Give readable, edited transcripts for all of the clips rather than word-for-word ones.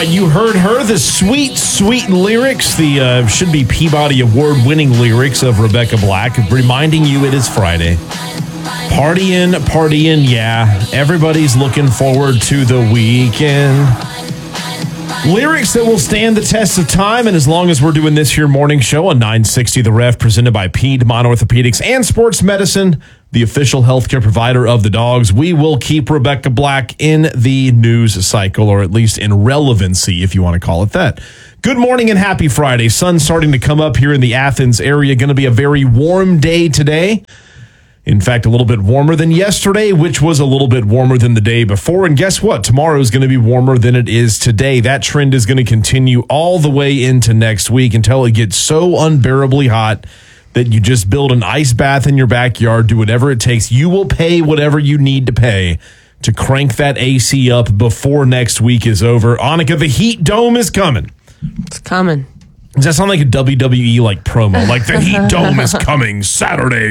You heard her, the sweet, sweet lyrics, the should be Peabody Award-winning lyrics of Rebecca Black, reminding you it is Friday. Partying, yeah. Everybody's looking forward to the weekend. Lyrics that will stand the test of time, and as long as we're doing this here morning show on 960 The Ref, presented by Piedmont Orthopedics and Sports Medicine, the official healthcare provider of the Dogs, we will keep Rebecca Black in the news cycle, or at least in relevancy, if you want to call it that. Good morning and happy Friday. Sun starting to come up here in the Athens area. Going to be a very warm day today. In fact, a little bit warmer than yesterday, which was a little bit warmer than the day before. And guess what? Tomorrow is going to be warmer than it is today. That trend is going to continue all the way into next week until it gets so unbearably hot that you just build an ice bath in your backyard, do whatever it takes. You will pay whatever you need to pay to crank that AC up before next week is over. Annika, the heat dome is coming. It's coming. Does that sound like a WWE promo? Like the heat dome is coming Saturday.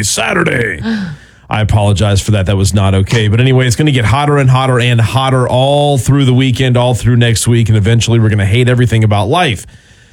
I apologize for that. That was not okay. But anyway, it's going to get hotter and hotter and hotter all through the weekend, all through next week. And eventually we're going to hate everything about life.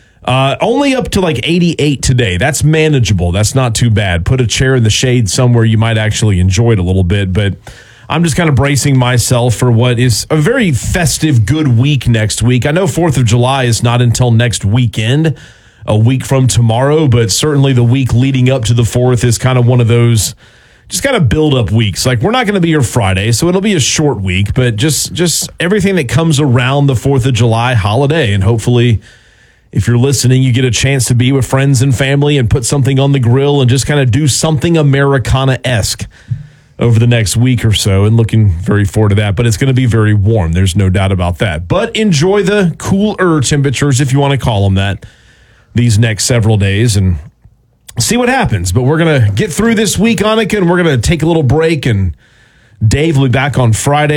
Only up to 88 today. That's manageable. That's not too bad. Put a chair in the shade somewhere. You might actually enjoy it a little bit. But I'm just kind of bracing myself for what is a very festive, good week next week. I know 4th of July is not until next weekend, a week from tomorrow, but certainly the week leading up to the 4th is kind of one of those just kind of build up weeks. We're not going to be here Friday, so it'll be a short week, but just everything that comes around the 4th of July holiday. And hopefully, if you're listening, you get a chance to be with friends and family and put something on the grill and just kind of do something Americana-esque over the next week or so, and looking very forward to that. But it's going to be very warm. There's no doubt about that. But enjoy the cooler temperatures, if you want to call them that, these next several days and see what happens. But we're going to get through this week, Annika, and we're going to take a little break, and Dave will be back on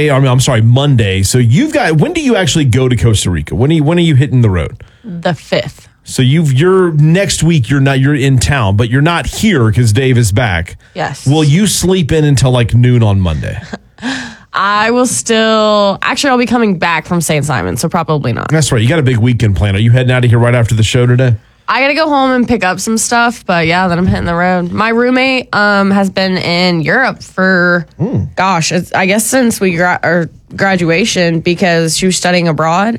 Monday. So when do you actually go to Costa Rica? When are you hitting the road? The 5th. So you're next week, you're in town, but you're not here because Dave is back. Yes. Will you sleep in until noon on Monday? I will still... Actually, I'll be coming back from St. Simon, so probably not. That's right. You got a big weekend plan. Are you heading out of here right after the show today? I got to go home and pick up some stuff, but yeah, then I'm hitting the road. My roommate has been in Europe for, I guess since we graduation, because she was studying abroad.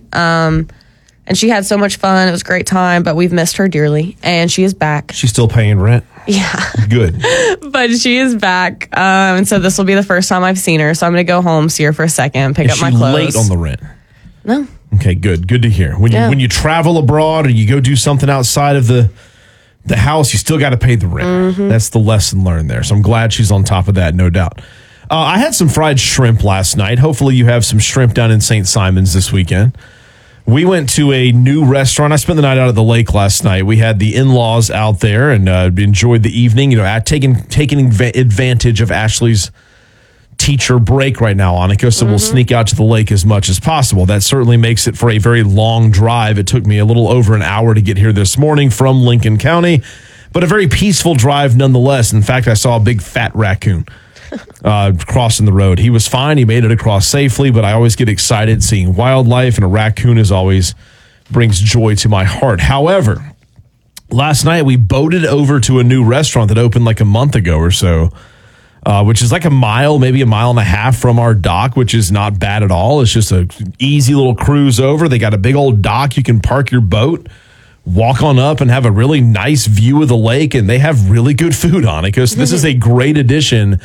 And she had so much fun. It was a great time, but we've missed her dearly, and she is back. She's still paying rent? Yeah. Good. But she is back, and so this will be the first time I've seen her, so I'm going to go home, see her for a second, pick up my clothes. Is she late on the rent? No. Okay, good. Good to hear. When you travel abroad or you go do something outside of the house, you still got to pay the rent. Mm-hmm. That's the lesson learned there. So I'm glad she's on top of that, no doubt. I had some fried shrimp last night. Hopefully you have some shrimp down in St. Simon's this weekend. We went to a new restaurant. I spent the night out at the lake last night. We had the in-laws out there and enjoyed the evening. Taking advantage of Ashley's teacher break right now, Annika, so we'll sneak out to the lake as much as possible. That certainly makes it for a very long drive. It took me a little over an hour to get here this morning from Lincoln County, but a very peaceful drive nonetheless. In fact, I saw a big fat raccoon crossing the road. He was fine. He made it across safely, but I always get excited seeing wildlife, and a raccoon always brings joy to my heart. However, last night we boated over to a new restaurant that opened a month ago or so, which is a mile, maybe a mile and a half from our dock, which is not bad at all. It's just an easy little cruise over. They got a big old dock. You can park your boat, walk on up, and have a really nice view of the lake, and they have really good food, Annika. So this is a great addition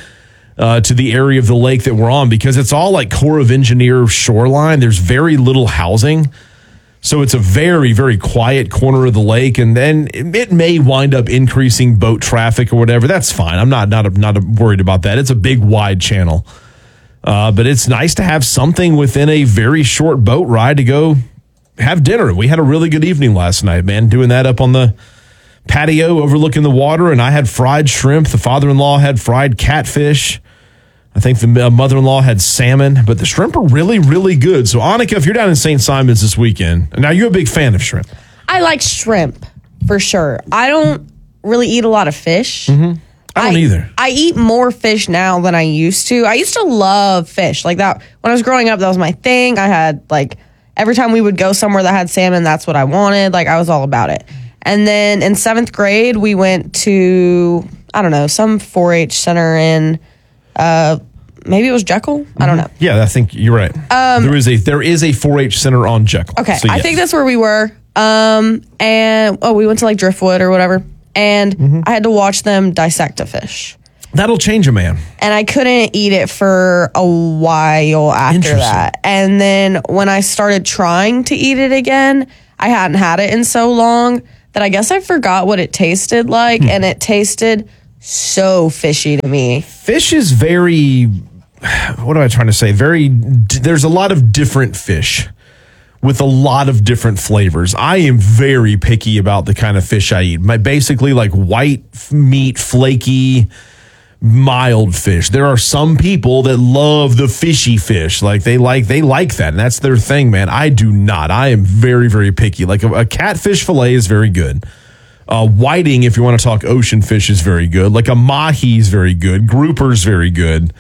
to the area of the lake that we're on, because it's all Corps of Engineer shoreline. There's very little housing. So it's a very, very quiet corner of the lake, and then it may wind up increasing boat traffic or whatever. That's fine. I'm not worried about that. It's a big, wide channel. But it's nice to have something within a very short boat ride to go have dinner. We had a really good evening last night, man, doing that up on the patio overlooking the water, and I had fried shrimp. The father-in-law had fried catfish. I think the mother-in-law had salmon, but the shrimp are really, really good. So, Annika, if you're down in St. Simon's this weekend, now you're a big fan of shrimp. I like shrimp, for sure. I don't really eat a lot of fish. Mm-hmm. I don't either. I eat more fish now than I used to. I used to love fish. That when I was growing up, that was my thing. I had every time we would go somewhere that had salmon, that's what I wanted. Like, I was all about it. And then in 7th grade, we went to, I don't know, some 4-H center in, maybe it was Jekyll? I don't know. Yeah, I think you're right. There is a 4-H center on Jekyll. Okay, so yes. I think that's where we were. And we went to like Driftwood or whatever. And I had to watch them dissect a fish. That'll change a man. And I couldn't eat it for a while after that. And then when I started trying to eat it again, I hadn't had it in so long that I guess I forgot what it tasted like. And it tasted so fishy to me. Fish is very, what am I trying to say? There's a lot of different fish with a lot of different flavors. I am very picky about the kind of fish I eat. Basically like white meat, flaky, mild fish. There are some people that love the fishy fish. Like they like that, and that's their thing, man. I do not. I am very, very picky. Like a catfish fillet is very good. Whiting, if you want to talk ocean fish, is very good. Like a mahi is very good. Grouper's very good.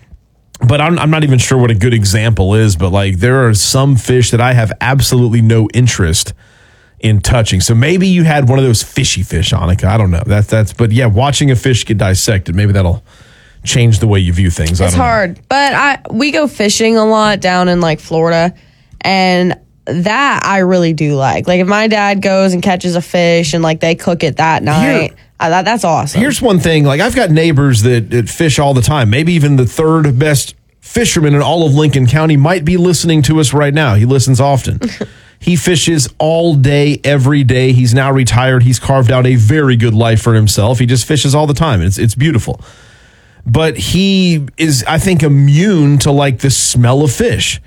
But I'm not even sure what a good example is. But like there are some fish that I have absolutely no interest in touching. So maybe you had one of those fishy fish, Annika. I don't know. But yeah, watching a fish get dissected, maybe that'll change the way you view things. It's hard. But we go fishing a lot down in like Florida, and that I really do like. Like if my dad goes and catches a fish and like they cook it that night, that's awesome. Here's one thing. Like I've got neighbors that fish all the time. Maybe even the third best fisherman in all of Lincoln County might be listening to us right now. He listens often. He fishes all day, every day. He's now retired. He's carved out a very good life for himself. He just fishes all the time. It's beautiful. But he is, I think, immune to like the smell of fish.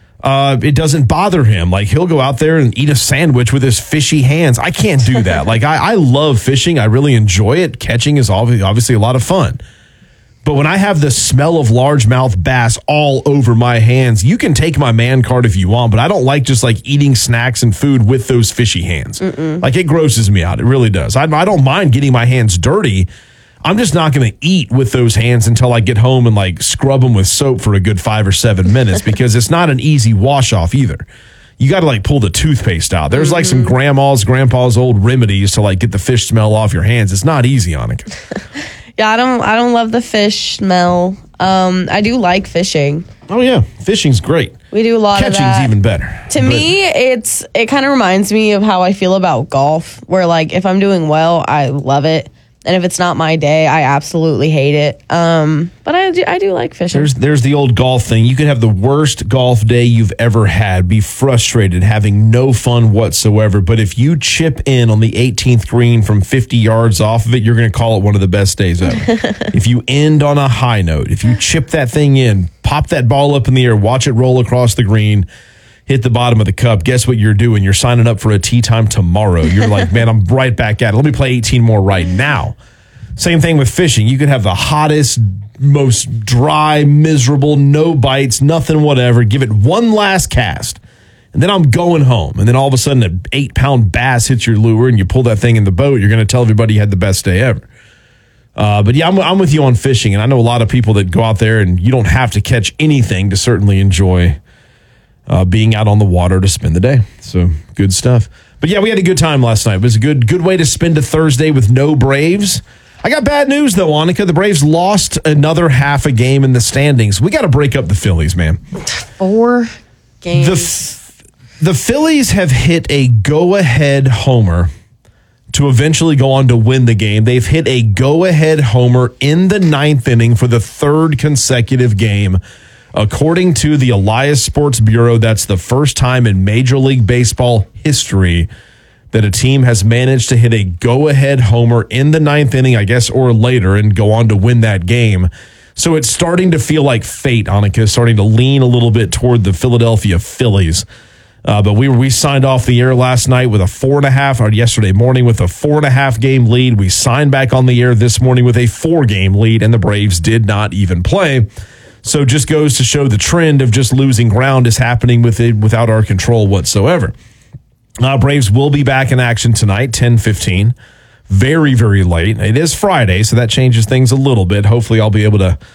It doesn't bother him. Like he'll go out there and eat a sandwich with his fishy hands. I can't do that. Like I love fishing. I really enjoy it. Catching is obviously a lot of fun. But when I have the smell of largemouth bass all over my hands, you can take my man card if you want, but I don't like just like eating snacks and food with those fishy hands. Like it grosses me out. It really does. I don't mind getting my hands dirty. I'm just not going to eat with those hands until I get home and like scrub them with soap for a good 5 or 7 minutes because it's not an easy wash off either. You got to like pull the toothpaste out. There's like some grandpa's old remedies to like get the fish smell off your hands. It's not easy, Annika. Yeah, I don't love the fish smell. I do like fishing. Oh yeah, fishing's great. We do a lot of that. Catching's even better. To me, it kind of reminds me of how I feel about golf, where like if I'm doing well, I love it. And if it's not my day, I absolutely hate it. But I do like fishing. There's the old golf thing. You could have the worst golf day you've ever had, be frustrated, having no fun whatsoever. But if you chip in on the 18th green from 50 yards off of it, you're going to call it one of the best days ever. If you end on a high note, if you chip that thing in, pop that ball up in the air, watch it roll across the green, hit the bottom of the cup, guess what you're doing? You're signing up for a tee time tomorrow. You're like, man, I'm right back at it. Let me play 18 more right now. Same thing with fishing. You could have the hottest, most dry, miserable, no bites, nothing, whatever. Give it one last cast, and then I'm going home. And then all of a sudden, an 8-pound bass hits your lure, and you pull that thing in the boat. You're going to tell everybody you had the best day ever. But yeah, I'm with you on fishing, and I know a lot of people that go out there, and you don't have to catch anything to certainly enjoy being out on the water to spend the day. So good stuff. But yeah, we had a good time last night. It was a good way to spend a Thursday with no Braves. I got bad news, though, Annika. The Braves lost another half a game in the standings. We got to break up the Phillies, man. 4 games. The Phillies have hit a go-ahead homer to eventually go on to win the game. They've hit a go-ahead homer in the 9th inning for the 3rd consecutive game. According to the Elias Sports Bureau, that's the first time in Major League Baseball history that a team has managed to hit a go-ahead homer in the 9th inning, I guess, or later, and go on to win that game. So it's starting to feel like fate, Annika, starting to lean a little bit toward the Philadelphia Phillies. But we signed off the air last night with a 4.5, or yesterday morning with a 4.5 game lead. We signed back on the air this morning with a 4-game lead, and the Braves did not even play. So just goes to show the trend of just losing ground is happening with it without our control whatsoever. Braves will be back in action tonight, 10:15. Very, very late. It is Friday, so that changes things a little bit. Hopefully I'll be able to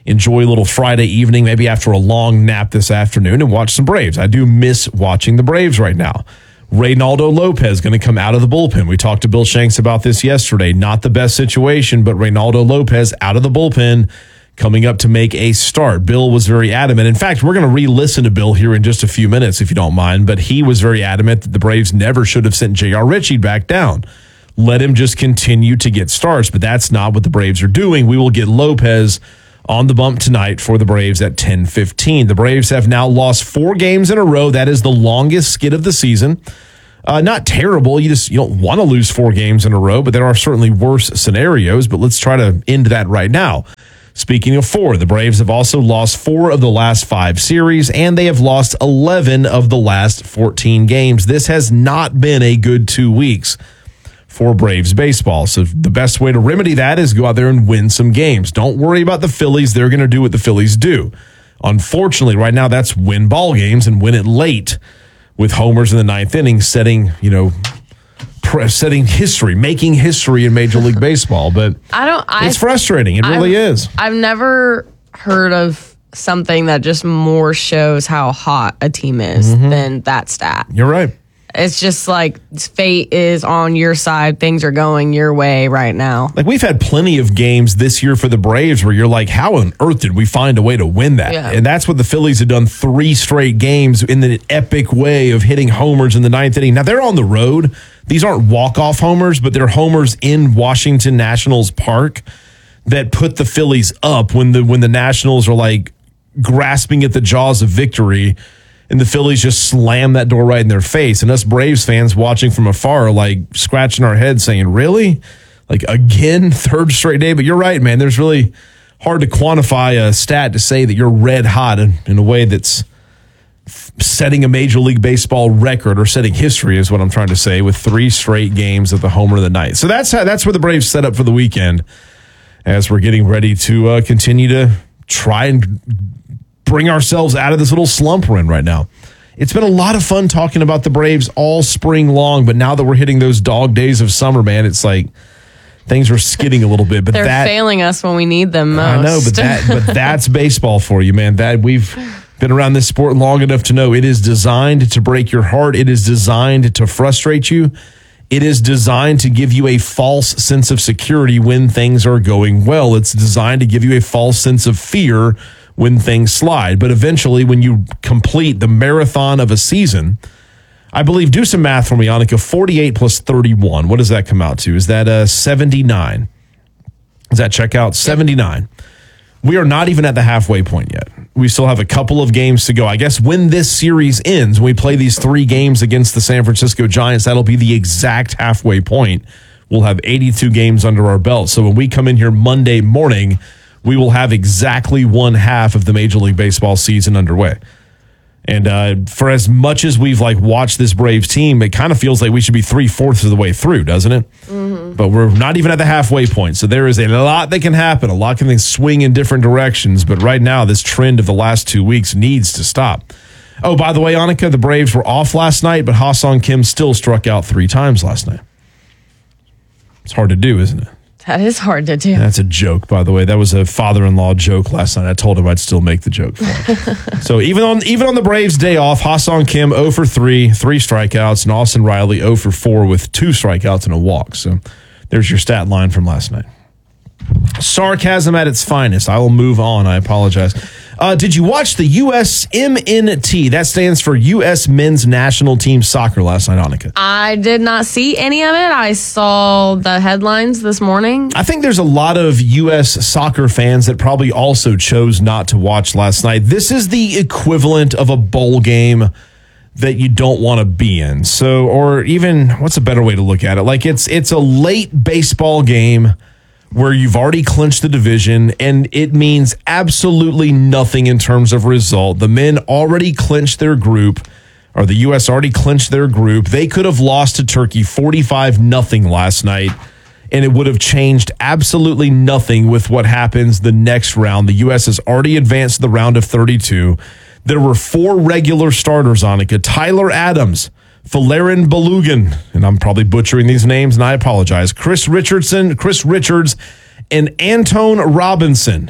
enjoy a little Friday evening, maybe after a long nap this afternoon, and watch some Braves. I do miss watching the Braves right now. Reynaldo Lopez going to come out of the bullpen. We talked to Bill Shanks about this yesterday. Not the best situation, but Reynaldo Lopez out of the bullpen coming up to make a start. Bill was very adamant. In fact, we're going to re-listen to Bill here in just a few minutes, if you don't mind, but he was very adamant that the Braves never should have sent J.R. Ritchie back down. Let him just continue to get starts, but that's not what the Braves are doing. We will get Lopez on the bump tonight for the Braves at 10:15. The Braves have now lost 4 games in a row. That is the longest skid of the season. Not terrible. You don't want to lose 4 games in a row, but there are certainly worse scenarios. But let's try to end that right now. Speaking of 4, the Braves have also lost 4 of the last 5 series, and they have lost 11 of the last 14 games. This has not been a good 2 weeks for Braves baseball. So the best way to remedy that is go out there and win some games. Don't worry about the Phillies. They're going to do what the Phillies do. Unfortunately, right now, that's win ball games and win it late with homers in the 9th inning, setting history, making history in Major League Baseball. But it's frustrating. It really is. I've never heard of something that just more shows how hot a team is than that stat. You're right. It's just like fate is on your side. Things are going your way right now. Like, we've had plenty of games this year for the Braves where you're like, how on earth did we find a way to win that? Yeah. And that's what the Phillies have done 3 straight games in the epic way of hitting homers in the 9th inning. Now, they're on the road. These aren't walk-off homers, but they're homers in Washington Nationals Park that put the Phillies up when the Nationals are like grasping at the jaws of victory. And the Phillies just slam that door right in their face. And us Braves fans watching from afar are like scratching our heads saying, really? Like, again, 3rd straight day? But you're right, man. There's really hard to quantify a stat to say that you're red hot in a way that's setting a Major League Baseball record or setting history is what I'm trying to say with 3 straight games of the homer of the night. So that's where the Braves set up for the weekend as we're getting ready to continue to try and bring ourselves out of this little slump we're in right now. It's been a lot of fun talking about the Braves all spring long, but now that we're hitting those dog days of summer, man, it's like things are skidding a little bit. But they're failing us when we need them most. I know, but that's baseball for you, man. That we've been around this sport long enough to know it is designed to break your heart. It is designed to frustrate you. It is designed to give you a false sense of security when things are going well. It's designed to give you a false sense of fear when things slide. But eventually, when you complete the marathon of a season, I believe, do some math for me, Annika, 48 plus 31. What does that come out to? Is that 79? Does that check out? 79. We are not even at the halfway point yet. We still have a couple of games to go. I guess when this series ends, when we play these 3 games against the San Francisco Giants, that'll be the exact halfway point. We'll have 82 games under our belt. So when we come in here Monday morning, we will have exactly 1/2 of the Major League Baseball season underway. And for as much as we've watched this Braves team, it kind of feels like we should be 3/4 of the way through, doesn't it? Mm-hmm. But we're not even at the halfway point. So there is a lot that can happen. A lot can swing in different directions. But right now, this trend of the last 2 weeks needs to stop. Oh, by the way, Annika, the Braves were off last night, but Ha-Seong Kim still struck out 3 times last night. It's hard to do, isn't it? That is hard to do. That's a joke, by the way. That was a father-in-law joke last night. I told him I'd still make the joke for him. So even on the Braves' day off, Ha-Seong Kim 0 for 3, 3 strikeouts, and Austin Riley 0 for 4 with 2 strikeouts and a walk. So there's your stat line from last night. Sarcasm at its finest. I will move on. I apologize. Did you watch the USMNT? That stands for U.S. Men's National Team Soccer last night, Annika. I did not see any of it. I saw the headlines this morning. I think there's a lot of U.S. soccer fans that probably also chose not to watch last night. This is the equivalent of a bowl game that you don't want to be in. So, or even, what's a better way to look at it? It's a late baseball game where you've already clinched the division, and it means absolutely nothing in terms of result. The men already clinched their group, or the U.S. already clinched their group. They could have lost to Turkey 45-0 last night, and it would have changed absolutely nothing with what happens the next round. The U.S. has already advanced to the round of 32. There were 4 regular starters, Annika. Tyler Adams, Folarin Balogun, and I'm probably butchering these names, and I apologize. Chris Richards, and Antone Robinson.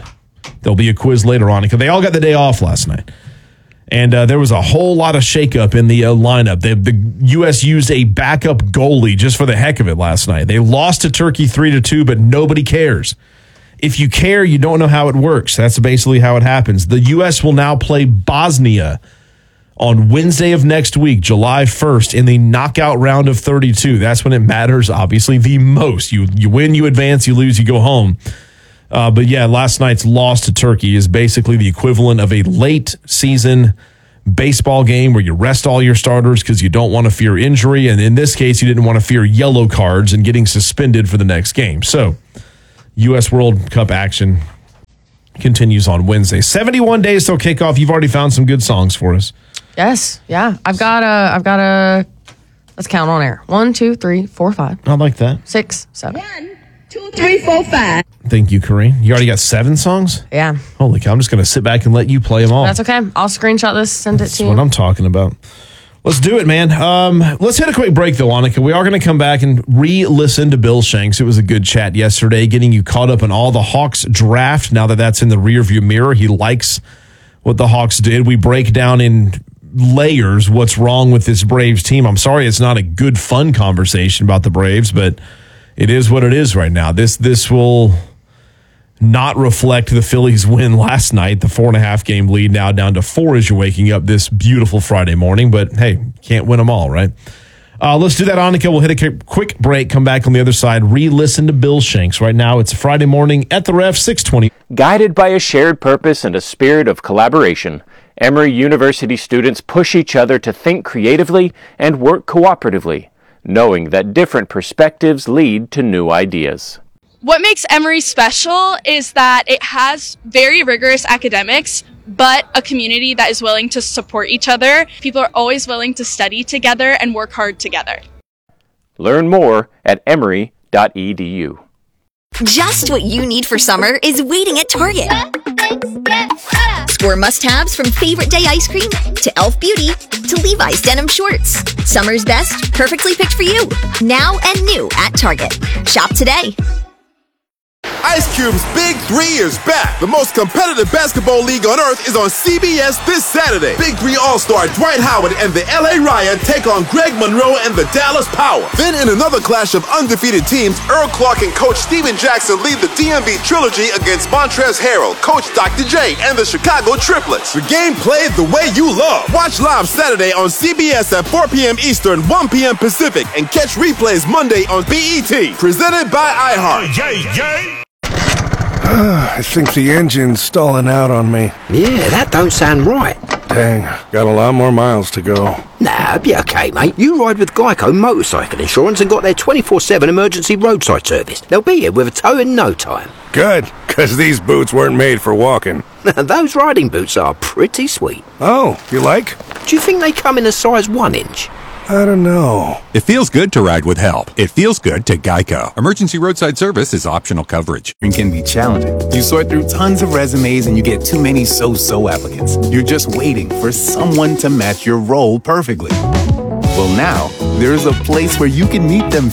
There'll be a quiz later on because they all got the day off last night. And there was a whole lot of shakeup in the lineup. The U.S. used a backup goalie just for the heck of it last night. They lost to Turkey 3-2, but nobody cares. If you care, you don't know how it works. That's basically how it happens. The U.S. will now play Bosnia on Wednesday of next week, July 1st, in the knockout round of 32. That's when it matters, obviously, the most. You win, you advance, you lose, you go home. But yeah, last night's loss to Turkey is basically the equivalent of a late season baseball game where you rest all your starters because you don't want to fear injury. And in this case, you didn't want to fear yellow cards and getting suspended for the next game. So U.S. World Cup action continues on Wednesday. 71 days till kickoff. You've already found some good songs for us. Yes. Yeah. I've got a, let's count on air. 1, 2, 3, 4, 5. I like that. 6, 7. 1, 2, 3, 4, 5. Thank you, Corrine. You already got 7 songs? Yeah. Holy cow. I'm just going to sit back and let you play them all. That's okay. I'll screenshot this, send it That's to you. what I'm talking about. Let's do it, man. Let's hit a quick break, though, Annika. We are going to come back and re-listen to Bill Shanks. It was a good chat yesterday, getting you caught up on all the Hawks draft. Now that that's in the rearview mirror, he likes what the Hawks did. We break down in layers what's wrong with this Braves team. I'm sorry it's not a good, fun conversation about the Braves, but it is what it is right now. This will not reflect the Phillies win last night, the 4.5 game lead now down to 4 as you're waking up this beautiful Friday morning. But hey, can't win them all, right? Let's do that, Annika. We'll hit a quick break, come back on the other side, re-listen to Bill Shanks. Right now, it's a Friday morning at the Ref, 620. Guided by a shared purpose and a spirit of collaboration, Emory University students push each other to think creatively and work cooperatively, knowing that different perspectives lead to new ideas. What makes Emory special is that it has very rigorous academics, but a community that is willing to support each other. People are always willing to study together and work hard together. Learn more at emory.edu. Just what you need for summer is waiting at Target. Score must-haves from favorite day ice cream to Elf Beauty to Levi's denim shorts. Summer's best, perfectly picked for you. Now and new at Target. Shop today. Ice Cube's Big 3 is back. The most competitive basketball league on earth is on CBS this Saturday. Big 3 All-Star Dwight Howard and the LA Riot take on Greg Monroe and the Dallas Power. Then in another clash of undefeated teams, Earl Clark and Coach Steven Jackson lead the DMV Trilogy against Montrezl Harrell, Coach Dr. J, and the Chicago Triplets. The game played the way you love. Watch live Saturday on CBS at 4 p.m. Eastern, 1 p.m. Pacific, and catch replays Monday on BET. Presented by iHeart. I think the engine's stalling out on me. Yeah, that don't sound right. Dang, got a lot more miles to go. Nah, be okay, mate. You ride with Geico Motorcycle Insurance and got their 24/7 emergency roadside service. They'll be here with a tow in no time. Good, because these boots weren't made for walking. Those riding boots are pretty sweet. Oh, you like? Do you think they come in a size 1 inch? I don't know. It feels good to ride with help. It feels good to Geico. Emergency roadside service is optional coverage. It can be challenging. You sort through tons of resumes and you get too many so-so applicants. You're just waiting for someone to match your role perfectly. Well, now, there's a place where you can meet them